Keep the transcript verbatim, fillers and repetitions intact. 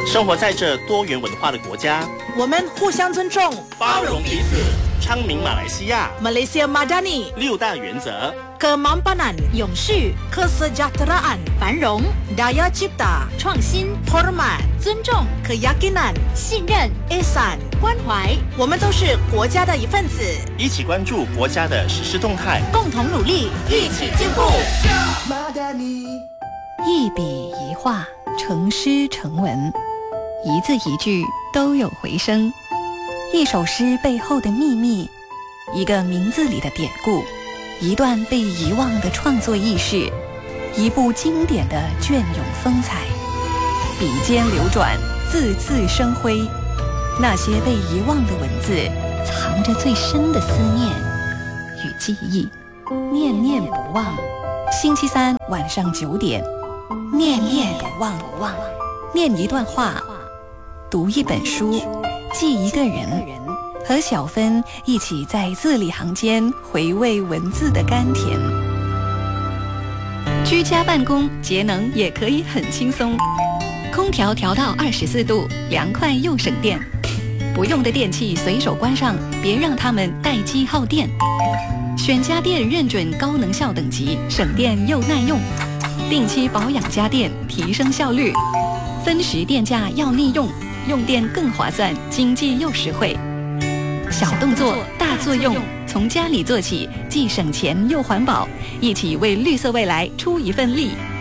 生活在这多元文化的国家， 我们互相尊重， 包容彼此，昌明马来西亚 Malaysia Madani 六大原则。 Kemampanan 永续 Kesejahteraan 繁荣 Daya Cipta 创新 Hormat 尊重 Keyakinan 信任 Ihsan 关怀， 我们都是国家的一份子， 一起关注国家的实施动态， 共同努力， 一起进步。 一笔一画，成诗成文，一字一句都有回声。一首诗背后的秘密，一个名字里的典故，一段被遗忘的创作轶事，一部经典的隽永风采。笔尖流转，字字生辉。那些被遗忘的文字，藏着最深的思念与记忆，念念不忘。星期三晚上九点，念念不忘，不忘。念一段话，读一本书，记一个人，和小芬一起在字里行间回味文字的甘甜。居家办公，节能也可以很轻松。空调调到二十四度，凉快又省电。不用的电器随手关上，别让它们待机耗电。选家电认准高能效等级，省电又耐用。定期保养家电，提升效率。分时电价要利用，用电更划算，经济又实惠。小动作大作用，从家里做起，既省钱又环保，一起为绿色未来出一份力。